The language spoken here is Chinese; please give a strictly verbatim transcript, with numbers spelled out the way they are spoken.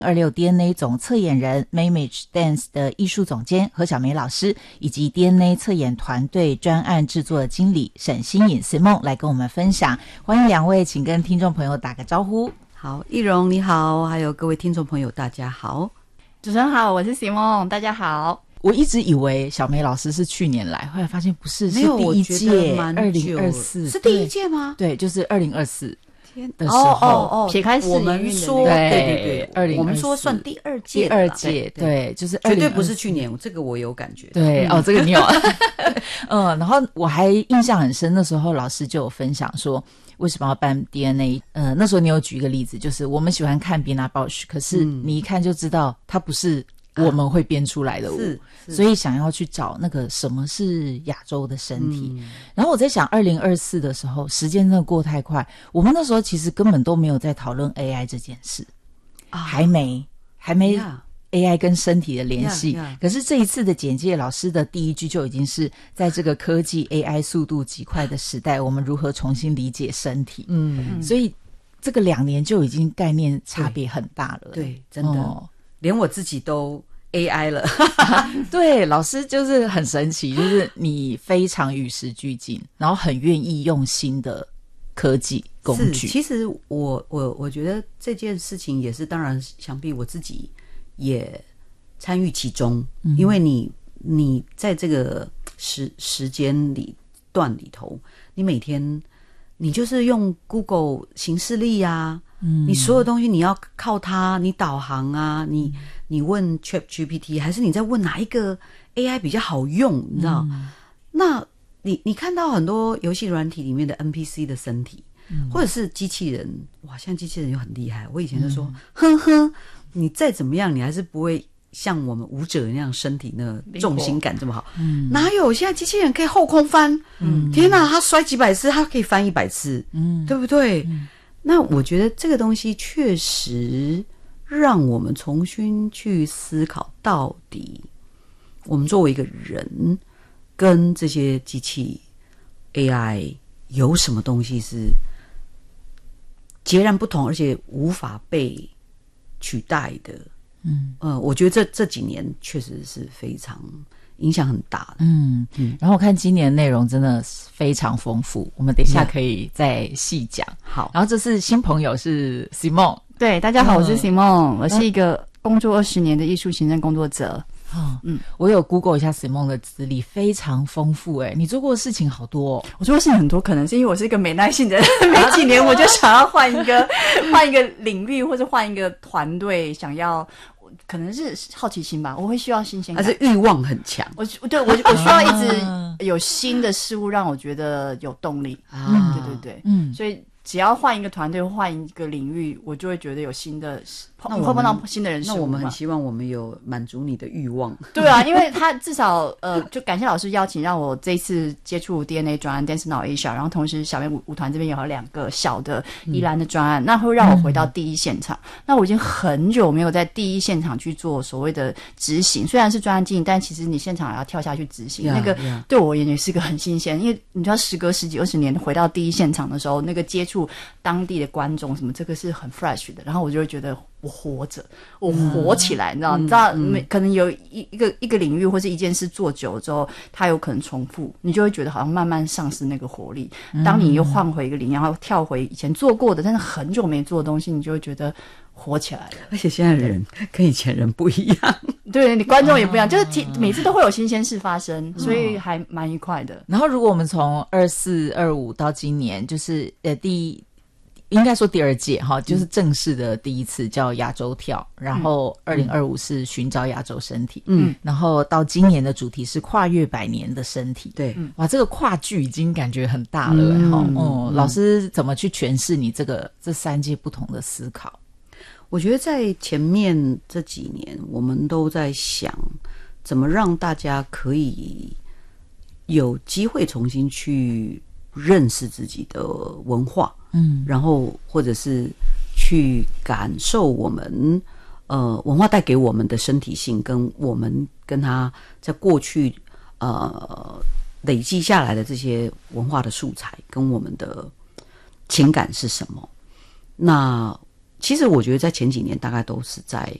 二六 D N A 总测验人 Mamage Dance 的艺术总监何小梅老师，以及 D N A 测验团队专案制作经理沈欣颖 Simone 来跟我们分享。欢迎两位，请跟听众朋友打个招呼。 好，易容你好，还有各位听众朋友大家好。 主持人好，我是 Simone， 大家好。 我一直以为小梅老师是去年来，后来发现不是， 没有， 是第一届二零二四， 是第一届吗？ 对，就是二零二四的时候。 哦哦哦， 撇开我们说， 对对对对， 二零二四我们说算第二届， 第二届，对，就是绝对不是去年，这个我有感觉。 对，哦，这个你有，嗯，然后我还印象很深，那时候老师就有分享说，为什么要办 D N A？ 呃，那时候你有举一个例子，就是我们喜欢看 Bina Bausch， 可是你一看就知道它不是我们会编出来的舞， 是， 所以想要去找那个什么是亚洲的身体。嗯、然后我在想，二零二四的时候，时间真的过太快，我们那时候其实根本都没有在讨论 A I 这件事，啊、还没，还没。A I 跟身体的联系， yeah, yeah. 可是这一次的简介老师的第一句就已经是在这个科技 A I 速度极快的时代，我们如何重新理解身体。嗯，所以这个两年就已经概念差别很大了。 对，对真的、哦，连我自己都 A I 了。 对，老师就是很神奇，就是你非常与时俱进，然后很愿意用新的科技工具。 其实我我我觉得这件事情也是，当然想必我自己也参与其中，嗯、因为你你在这个时时间里段里头，你每天你就是用 Google 行事历啊，嗯、你所有东西你要靠它，你导航啊，你你问 ChatGPT， 还是你在问哪一个 A I 比较好用，你知道？嗯、那你你看到很多游戏软体里面的 N P C 的身体，嗯、或者是机器人，哇，现在机器人又很厉害。我以前就说，嗯、呵呵。你再怎么样，你还是不会像我们舞者那样身体那重心感这么好。嗯，哪有现在机器人可以后空翻？嗯，天哪，他摔几百次，他可以翻一百次。嗯，对不对？嗯，那我觉得这个东西确实让我们重新去思考，到底我们作为一个人跟这些机器 A I 有什么东西是截然不同，而且无法被取代的。嗯呃，我觉得这这几年确实是非常影响很大的。嗯嗯，然后我看今年内容真的非常丰富，我们等一下可以再细讲。好，然后这是新朋友是 Simone。 对，大家好，我是 Simone，、嗯、我是一个工作二十年的艺术行政工作者。 哦，嗯，我有 Google 一下 Simone 的资历，非常丰富诶，你做过的事情好多哦。 我做过的事情很多，可能是因为我是一个没耐性的人，没几年我就想要换一个换一个领域，或者换一个团队，想要可能是好奇心吧，我会需要新鲜感， 还是欲望很强？ 我对我我需要一直有新的事物让我觉得有动力啊！对对对，嗯，所以只要换一个团队，换一个领域，我就会觉得有新的。碰碰碰到新的人事物， 那我们很希望我们有满足你的欲望。 对啊，因为他至少呃，就感谢老师邀请，让我这一次接触 D N A 专案 Dance Now Asia， 然后同时小梅舞舞团这边也有两个小的宜兰的专案，嗯、那会让我回到第一现场。嗯、那我已经很久没有在第一现场去做所谓的执行，虽然是专案经营，但其实你现场也要跳下去执行， yeah, 那个 yeah. 对我而言也是个很新鲜，因为你知道时隔十几二十年回到第一现场的时候，那个接触当地的观众什么，这个是很 fresh 的，然后我就会觉得。我活着，我活起来，嗯、你知道？你知道，嗯、可能有一一个一个领域或是一件事做久了之后，它有可能重复，你就会觉得好像慢慢丧失那个活力。嗯、当你又换回一个领域，然后跳回以前做过的，但是很久没做的东西，你就会觉得活起来了。 而且现在人跟以前人不一样， 对你观众也不一样，哦、就是每次都会有新鲜事发生，所以还蛮愉快的。 然后，如果我们从二四二五到今年，就是呃第一。应该说第二届哈，就是正式的第一次叫亚洲跳，嗯、然后二零二五是寻找亚洲身体，嗯，然后到今年的主题是跨越百年的身体， 对， 哇，这个跨距已经感觉很大了哈，嗯，哦嗯、老师怎么去诠释你这个这三届不同的思考？ 我觉得在前面这几年，我们都在想怎么让大家可以有机会重新去认识自己的文化。嗯，然后或者是去感受我们呃文化带给我们的身体性，跟我们跟他在过去呃累积下来的这些文化的素材，跟我们的情感是什么？那其实我觉得在前几年大概都是在